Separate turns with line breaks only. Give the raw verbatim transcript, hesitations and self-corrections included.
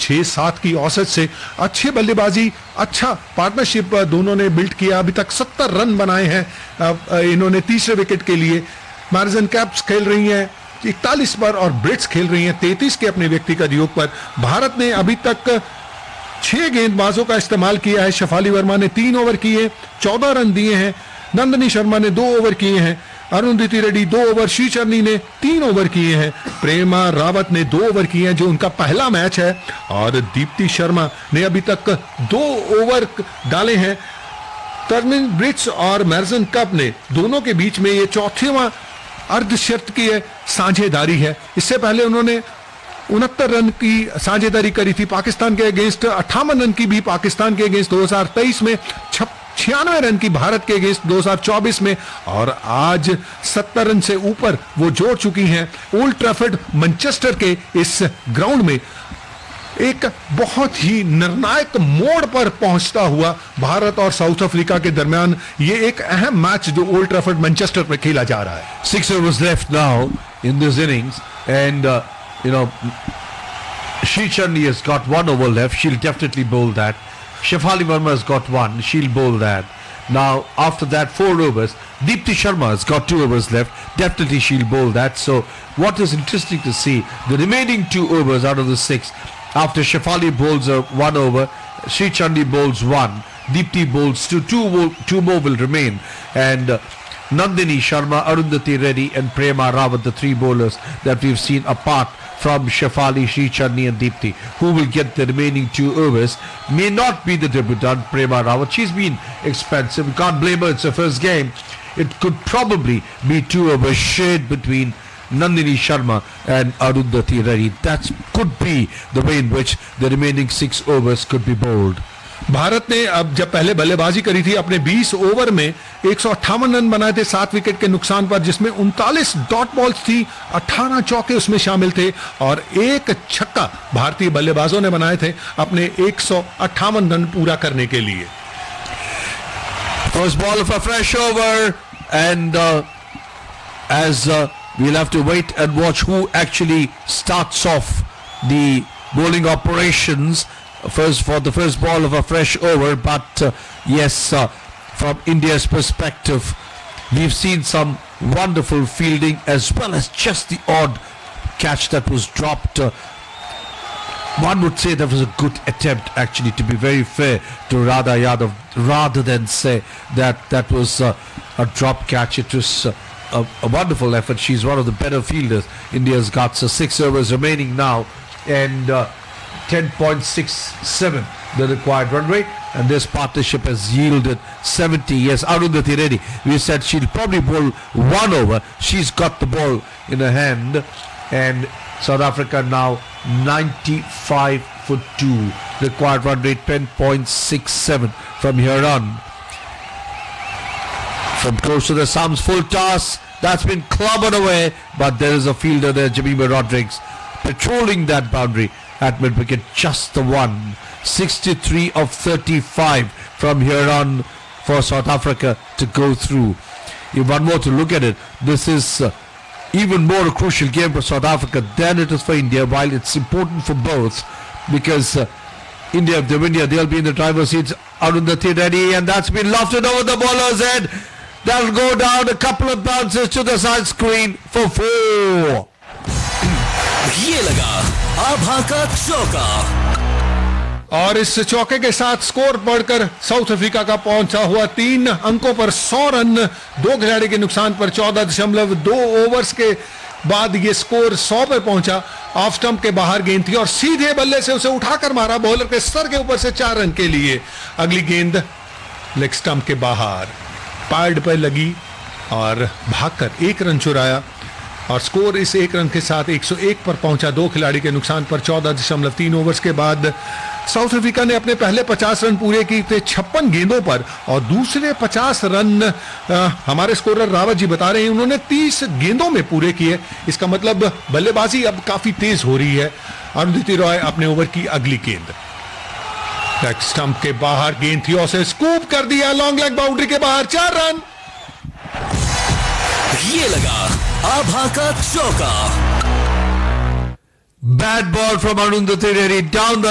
छह सात की औसत से अच्छी बल्लेबाजी, अच्छा पार्टनरशिप दोनों ने बिल्ड किया। अभी तक सत्तर रन बनाए हैं इन्होंने तीसरे विकेट के लिए। मैरिसन कैप्स खेल रही हैं इकतालीस पर और ब्रिट्स खेल रही हैं तैंतीस के अपने व्यक्तिगत योग पर। भारत ने अभी तक छह गेंदबाजों का इस्तेमाल किया है। शेफाली वर्मा ने तीन ओवर किए, चौदह रन दिए हैं। नंदिनी शर्मा ने दो ओवर किए हैं। अरुंधति रेड्डी दो ओवर, श्रीचरनी ने तीन ओवर किए हैं। प्रेमा रावत ने दो ओवर किए हैं जो उनका पहला मैच है। और दीप्ति शर्मा ने अभी तक दो ओवर डाले हैं। टर्मिन ब्रिट्स और मैरिसन कप ने दोनों के बीच में ये चौथीवां अर्धशतक की साझेदारी है। इससे पहले उन्होंने उनहत्तर रन की साझेदारी करी थी पाकिस्तान के अगेंस्ट, अट्ठावन रन की भी पाकिस्तान के अगेंस्ट दो हजार तेईस में, छियानवे रन की भारत के अगेंस्ट दो हजार चौबीस में, और आज सत्तर रन से ऊपर वो जोड़ चुकी हैं। ओल्ड ट्रैफर्ड मैनचेस्टर के इस ग्राउंड में एक बहुत ही निर्णायक मोड़ पर पहुंचता हुआ भारत और साउथ अफ्रीका के दरमियान ये एक अहम मैच जो ओल्ड ट्रैफर्ड मैनचेस्टर में खेला जा रहा है।
Six overs left now in this innings, and uh, you know, Shrichandni has got one over left. She'll definitely bowl that. Shefali Verma has got one. She'll bowl that. Now after that, four overs. Deepti Sharma has got two overs left. Definitely she'll bowl that. So what is interesting to see, the remaining two overs out of the six, after Shefali bowls a one over, Shrichandni bowls one, Deepti bowls two, two, two more will remain, and uh, Nandini Sharma, Arundhati Reddy and Prema Rawat, the three bowlers that we've seen apart from Shefali, Shrichandni and Deepti, who will get the remaining two overs. May not be the debutant Prema Rawat. She's been expensive. We can't blame her. It's her first game. It could probably be two overs shared between Nandini Sharma and Arundhati Reddy. That could be the way in which the remaining six overs could be bowled.
Bharat ने अब जब पहले बल्लेबाजी करी थी अपने बीस over में एक सौ अट्ठावन रन बनाए थे सात विकेट के नुकसान पर, जिसमें उनतालीस डॉट बॉल्स थी, अठारह चौके उसमें शामिल थे और एक छक्का भारतीय बल्लेबाजों ने बनाए थे अपने एक सौ अट्ठावन रन पूरा करने के लिए।
First ball of a fresh over, and uh, as uh, we'll have to wait and watch who actually starts off the bowling operations first for the first ball of a fresh over. But uh, yes, uh, from India's perspective, we've seen some wonderful fielding as well as just the odd catch that was dropped. Uh, one would say that was a good attempt, actually, to be very fair to Radha Yadav, rather than say that that was uh, a drop catch. It was uh, a, a wonderful effort. She's one of the better fielders India's got. So six overs remaining now, and uh, ten point six seven the required run rate, and this partnership has yielded seventy. Yes, Arundhati Reddy, we said she'll probably bowl one over. She's got the ball in her hand, and South Africa now ninety-five for two. Required run rate ten point six seven from here on. From close to the Sams, full toss. That's been clobbered away, but there is a fielder there, Jemima Rodrigues, patrolling that boundary at mid-wicket, just the one. sixty-three of thirty-five from here on for South Africa to go through. If one more to look at it, this is uh, even more a crucial game for South Africa than it is for India, while it's important for both, because uh, India, if they win India, they'll be in the driver's seat. Arundhati Reddy, and that's been lofted over the bowler's head. That'll go down a couple of bounces to the side screen for four.
ये लगा आभा का चौका,
और इस चौके के साथ score बढ़कर साउथ अफ्रीका का पहुंचा हुआ तीन अंकों पर सौ रन, दो खिलाड़ी के नुकसान पर चौदह दशमलव दो ओवर्स के बाद ये स्कोर सौ पर पहुंचा। ऑफ स्टंप के बाहर गेंद थी और सीधे बल्ले से उसे उठाकर मारा बॉलर के सर के ऊपर से चार रन के लिए। अगली गेंद लेग स्टंप के बाहर पैड पर लगी और भागकर एक रन चुराया, और स्कोर इस एक रन के साथ एक सौ एक पर पहुंचा। दो खिलाड़ी के नुकसान पर चौदह दशमलव तीन ओवर्स के बाद साउथ अफ्रीका ने अपने पहले पचास रन पूरे किए थे छप्पन गेंदों पर, और दूसरे पचास रन आ, हमारे स्कोरर रावत जी बता रहे हैं उन्होंने तीस गेंदों में पूरे किए। इसका मतलब बल्लेबाजी अब काफी तेज हो रही है। अरुंधति रॉय अपने ओवर की अगली गेंद लेग स्टंप के बाहर गेंद थी और उसे स्कूप कर दिया लॉन्ग लेग बाउंड्री के बाहर, चार रन।
ये लगा आभा का चौका।
Bad ball from Arundhati Reddy down the